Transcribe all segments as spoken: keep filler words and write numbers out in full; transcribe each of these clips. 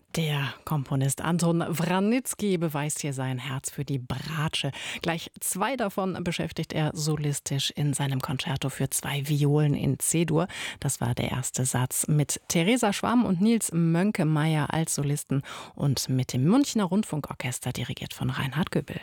Der Komponist Anton Wranitzky beweist hier sein Herz für die Bratsche. Gleich zwei davon beschäftigt er solistisch in seinem Concerto für zwei Violen in C-Dur. Das war der erste Satz mit Theresa Schwamm und Nils Mönke-Meyer als Solisten und mit dem Münchner Rundfunkorchester dirigiert von Reinhard Göbel.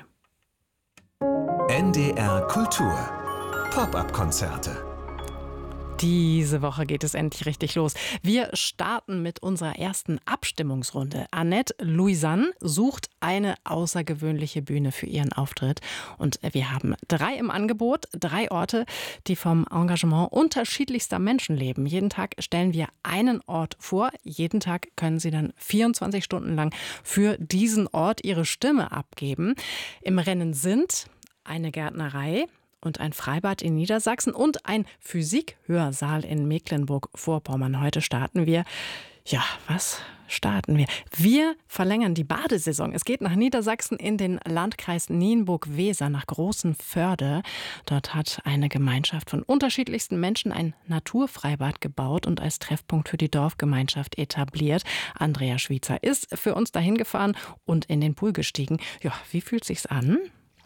N D R Kultur Pop-up-Konzerte. Diese Woche geht es endlich richtig los. Wir starten mit unserer ersten Abstimmungsrunde. Annette Louisanne sucht eine außergewöhnliche Bühne für ihren Auftritt. Und wir haben drei im Angebot, drei Orte, die vom Engagement unterschiedlichster Menschen leben. Jeden Tag stellen wir einen Ort vor. Jeden Tag können Sie dann vierundzwanzig Stunden lang für diesen Ort Ihre Stimme abgeben. Im Rennen sind eine Gärtnerei und ein Freibad in Niedersachsen und ein Physikhörsaal in Mecklenburg-Vorpommern. Heute starten wir, ja, was starten wir? Wir verlängern die Badesaison. Es geht nach Niedersachsen in den Landkreis Nienburg-Weser, nach Großenförde. Dort hat eine Gemeinschaft von unterschiedlichsten Menschen ein Naturfreibad gebaut und als Treffpunkt für die Dorfgemeinschaft etabliert. Andrea Schwiezer ist für uns dahin gefahren und in den Pool gestiegen. Ja, wie fühlt sich's an?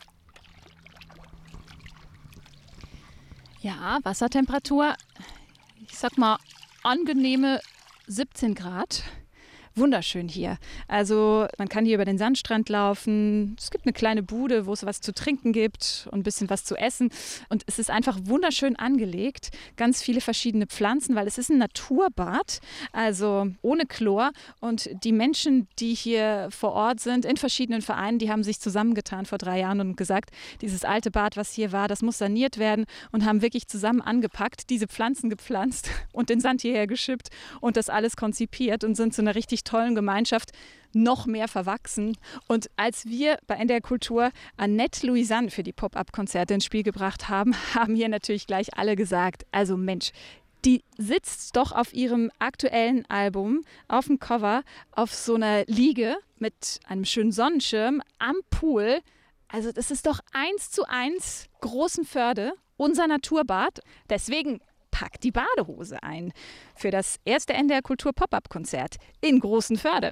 Ja, Wassertemperatur, ich sag mal angenehme siebzehn Grad. Wunderschön hier. Also man kann hier über den Sandstrand laufen. Es gibt eine kleine Bude, wo es was zu trinken gibt und ein bisschen was zu essen. Und es ist einfach wunderschön angelegt. Ganz viele verschiedene Pflanzen, weil es ist ein Naturbad, also ohne Chlor. Und die Menschen, die hier vor Ort sind, in verschiedenen Vereinen, die haben sich zusammengetan vor drei Jahren und gesagt, dieses alte Bad, was hier war, das muss saniert werden und haben wirklich zusammen angepackt, diese Pflanzen gepflanzt und den Sand hierher geschippt und das alles konzipiert und sind zu einer richtig tollen Gemeinschaft noch mehr verwachsen. Und als wir bei N D R Kultur Annette Louisanne für die Pop-up-Konzerte ins Spiel gebracht haben, haben hier natürlich gleich alle gesagt, also Mensch, die sitzt doch auf ihrem aktuellen Album auf dem Cover auf so einer Liege mit einem schönen Sonnenschirm am Pool. Also das ist doch eins zu eins Großenförde, unser Naturbad. Deswegen packt die Badehose ein für das erste N D R Kultur Pop-up-Konzert in Großenförde.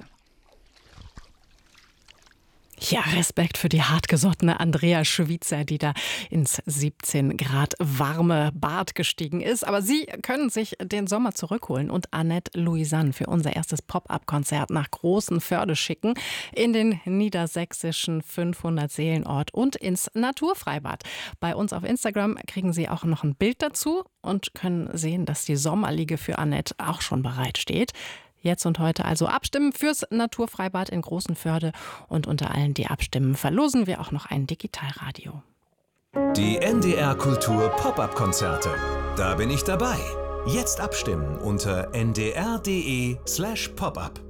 Ja, Respekt für die hartgesottene Andrea Schwiezer, die da ins siebzehn Grad warme Bad gestiegen ist. Aber Sie können sich den Sommer zurückholen und Annette Louisanne für unser erstes Pop-up-Konzert nach Großenförde schicken, in den niedersächsischen fünfhundert-Seelen-Ort und ins Naturfreibad. Bei uns auf Instagram kriegen Sie auch noch ein Bild dazu und können sehen, dass die Sommerliege für Annette auch schon bereitsteht. Jetzt und heute also abstimmen fürs Naturfreibad in Großenförde. Und unter allen, die abstimmen, verlosen wir auch noch ein Digitalradio. Die N D R Kultur Pop-up-Konzerte. Da bin ich dabei. Jetzt abstimmen unter n d r punkt d e slash pop up.